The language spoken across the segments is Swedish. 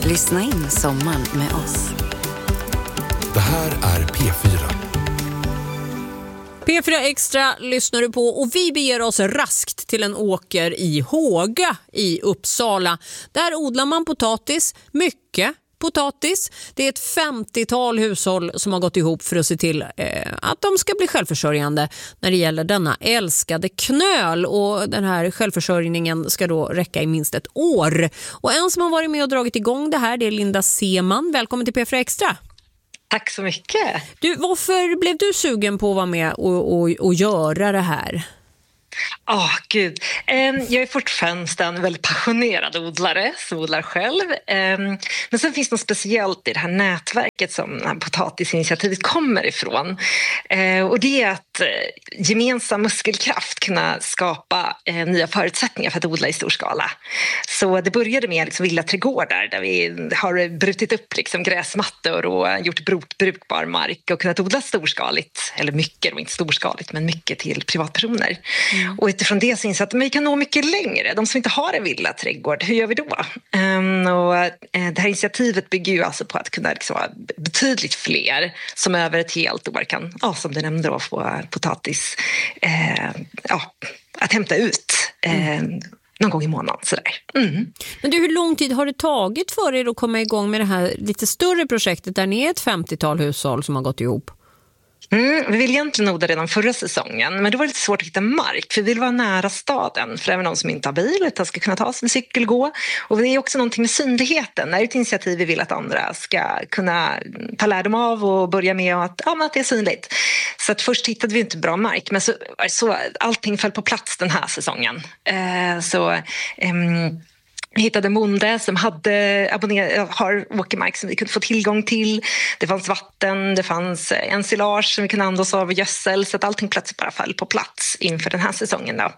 Lyssna in sommaren med oss. Det här är P4. P4 Extra lyssnar du på och vi beger oss raskt till en åker i Håga i Uppsala. Där odlar man potatis, mycket potatis. Det är ett 50-tal hushåll som har gått ihop för att se till att de ska bli självförsörjande när det gäller denna älskade knöl. Och den här självförsörjningen ska då räcka i minst ett år. Och en som har varit med och dragit igång det här, det är Linda Seman. Välkommen till P4 Extra. Tack så mycket. Du, varför blev du sugen på att vara med och göra det här? Gud. Jag är fortfarande en väldigt passionerad odlare som odlar själv. Men sen finns det något speciellt i det här nätverket som det här potatisinitiativet kommer ifrån. Och det är att gemensam muskelkraft kunna skapa nya förutsättningar för att odla i stor skala. Så det började med liksom villaträdgårdar där vi har brutit upp liksom gräsmattor och gjort brukbar mark och kunnat odla storskaligt, eller mycket, inte storskaligt men mycket till privatpersoner. Och utifrån det så inser att vi kan nå mycket längre. De som inte har en villaträdgård, hur gör vi då? Det här initiativet bygger ju alltså på att kunna liksom ha betydligt fler som över ett helt år kan, som du nämnde då, få potatis att hämta ut någon gång i månaden. Sådär. Men du, hur lång tid har det tagit för er att komma igång med det här lite större projektet där ni är ett 50-tal hushåll som har gått ihop? Vi vill egentligen odla redan förra säsongen, men det var lite svårt att hitta mark för vi vill vara nära staden för även de som inte har bil utan ska kunna ta sig med cykel, gå. Och det är också någonting med synligheten. Det är ett initiativ vi vill att andra ska kunna ta lärdom av och börja med att det är synligt. Så att först hittade vi inte bra mark, men så allting föll på plats den här säsongen. Vi hittade en bonde som har åkermark som vi kunde få tillgång till. Det fanns vatten, det fanns ensilage som vi kunde använda oss av och gödsel. Så att allting plötsligt bara föll på plats inför den här säsongen då.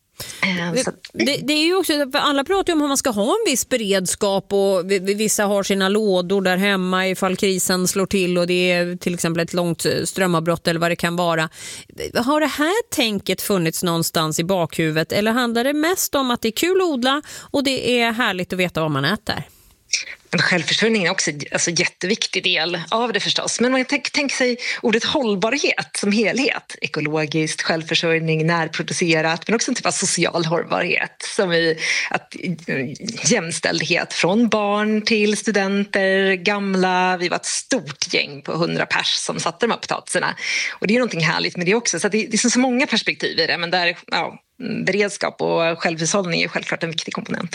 Det är ju också, alla pratar ju om hur man ska ha en viss beredskap och vissa har sina lådor där hemma ifall krisen slår till och det är till exempel ett långt strömavbrott eller vad det kan vara. Har det här tänket funnits någonstans i bakhuvudet eller handlar det mest om att det är kul att odla och det är härligt att veta vad man äter? Självförsörjningen är också en jätteviktig del av det förstås. Men man tänker sig ordet hållbarhet som helhet. Ekologiskt, självförsörjning, närproducerat. Men också en typ av social hållbarhet. Som jämställdhet från barn till studenter, gamla. Vi var ett stort gäng på 100 pers som satte de här potatiserna. Och det är någonting härligt med det också. Så det är så många perspektiv i det. Men där, beredskap och självhushållning är självklart en viktig komponent.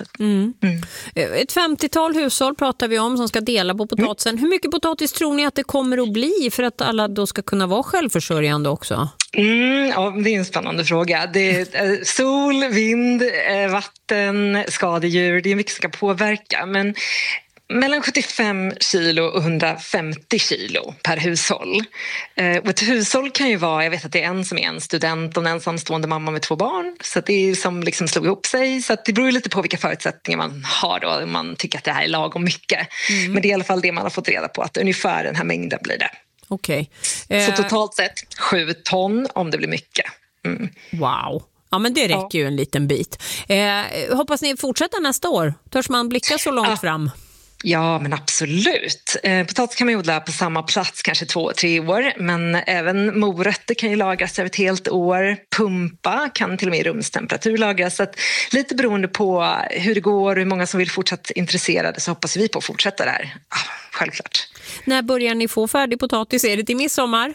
Ett 50-tal hushåll pratar vi om som ska dela på potatisen. Hur mycket potatis tror ni att det kommer att bli för att alla då ska kunna vara självförsörjande också? Det är en spännande fråga. Det är sol, vind, vatten, skadedjur. Det är mycket som ska påverka. Men mellan 75 kilo och 150 kilo per hushåll. Och ett hushåll kan ju vara, jag vet att det är en som är en student och en ensamstående mamma med 2 barn. Så att det är som liksom slog ihop sig. Så att det beror ju lite på vilka förutsättningar man har då. Om man tycker att det här är lagom mycket. Men det är i alla fall det man har fått reda på, att ungefär den här mängden blir det. Okej. Så totalt sett 7 ton om det blir mycket. Wow. Ja, men det räcker ju en liten bit. Hoppas ni fortsätter nästa år. Törs man blicka så långt fram? Ja, men absolut. Potatis kan man odla på samma plats kanske 2-3 år. Men även morötter kan ju lagras över ett helt år. Pumpa kan till och med i rumstemperatur lagras. Så att lite beroende på hur det går och hur många som vill fortsätta intresserade så hoppas vi på att fortsätta där. Självklart. När börjar ni få färdig potatis? Är det till midsommar?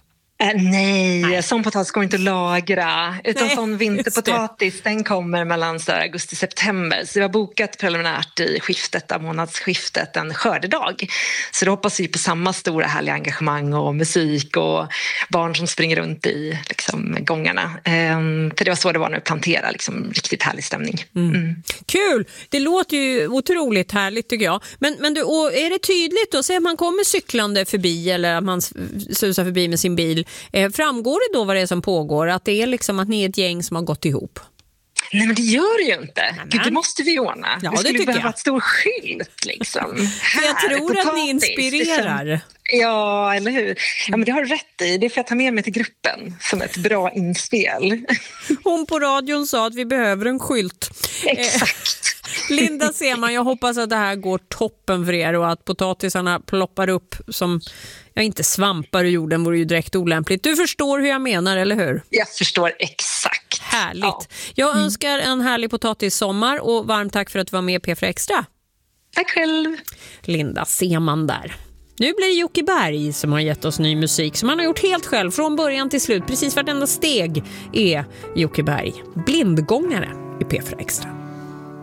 Nej, sån potatis går inte att lagra. Utan sån vinterpotatis, den kommer mellan augusti-september. Så vi har bokat preliminärt i månadsskiftet en skördedag. Så då hoppas vi på samma stora härliga engagemang och musik och barn som springer runt i liksom, gångarna. För det var så det var när vi planterade, liksom, riktigt härlig stämning. Kul! Det låter ju otroligt härligt tycker jag. Men du, och är det tydligt då? Säg att man kommer cyklande förbi eller att man susar förbi med sin bil. Framgår det då vad det är som pågår? Att det är liksom att ni är ett gäng som har gått ihop? Nej, men det gör det ju inte. Gud, det måste vi ordna. Ja, vi skulle behöva jag. ett stor skylt liksom. Jag tror att ni inspirerar. Ja, eller hur? Ja, men det har du rätt i. Det får jag ta med mig till gruppen som ett bra inspel. Hon på radion sa att vi behöver en skylt. Exakt. Linda Seman, jag hoppas att det här går toppen för er och att potatisarna ploppar upp som, inte svampar ur jorden, vore ju direkt olämpligt. Du förstår hur jag menar, eller hur? Jag förstår exakt. Härligt. Ja. Jag önskar en härlig potatissommar och varmt tack för att du var med P4 Extra. Tack själv. Linda Seman där. Nu blir det Jocke Berg som har gett oss ny musik som han har gjort helt själv från början till slut. Precis vartenda steg är Jocke Berg. Blindgångare i P4 Extra.